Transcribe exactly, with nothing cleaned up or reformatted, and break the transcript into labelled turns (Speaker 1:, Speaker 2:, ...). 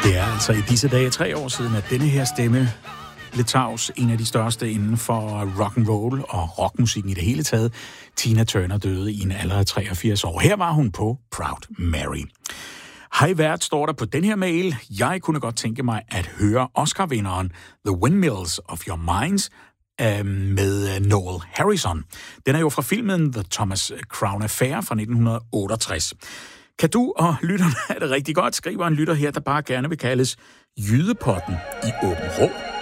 Speaker 1: Det er altså i disse dage tre år siden, at denne her stemme blev tavs, en af de største inden for rock and roll og rockmusikken i det hele taget. Tina Turner døde i en alder af treogfirs år. Her var hun på Proud Mary. Hej vært, står der på den her mail. Jeg kunne godt tænke mig at høre Oscar-vinderen The Windmills of Your Minds øh, med Noel Harrison. Den er jo fra filmen The Thomas Crown Affair fra nitten otteogtres. Kan du og lytterne have det rigtig godt, skriver en lytter her, der bare gerne vil kaldes Jydepotten i Åben Rå.